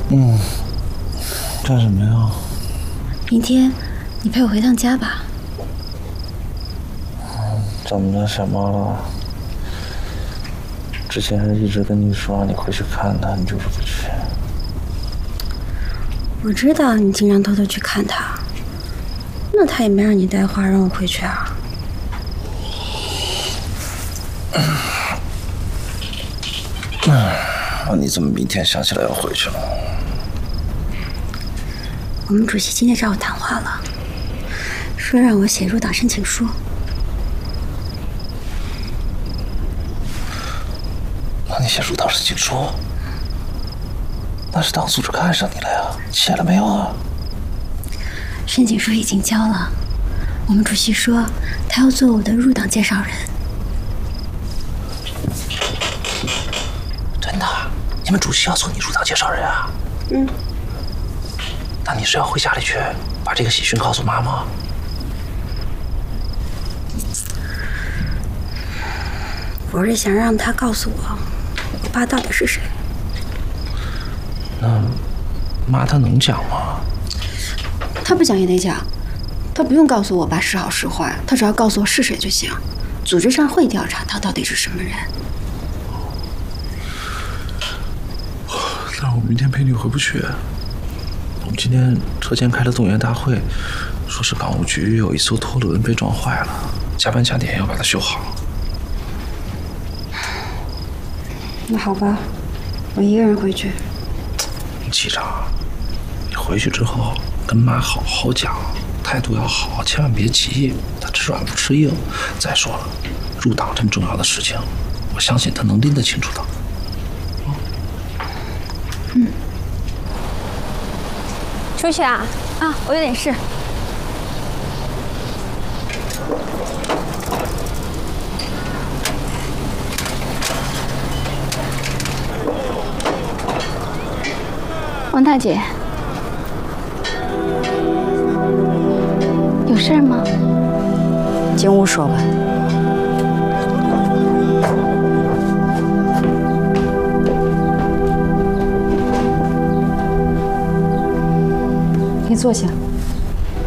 干什么呀？ 明天你陪我回趟家吧。 怎么了，小猫了？之前一直跟你说让你回去看他，你就是不去。 我知道你经常偷偷去看他，那他也没让你带话让我回去啊。 那你怎么明天想起来要回去了？ 我们主席今天找我谈话了，说让我写入党申请书。 那你写入党申请书？那是党组织看上你了呀，写了没有啊？ 申请书已经交了，我们主席说他要做我的入党介绍人。 真的？你们主席要做你入党介绍人啊？那你是要回家里去把这个喜讯告诉妈妈？ 我是想让他告诉我爸到底是谁。 那妈她能讲吗？ 他不讲也得讲，他不用告诉我爸是好是坏，他只要告诉我是谁就行。组织上会调查他到底是什么人。 那我明天陪你回不去。我们今天车间开了动员大会，说是港务局有一艘拖轮被撞坏了，加班加点要把它修好。 那好吧，我一个人回去。 机长，你回去之后跟妈好好讲，态度要好，千万别急，她吃软不吃硬。再说了，入党这么重要的事情，我相信她能拎得清楚的。 出去啊！啊，我有点事。王大姐，有事吗？ 进屋说吧。你坐下。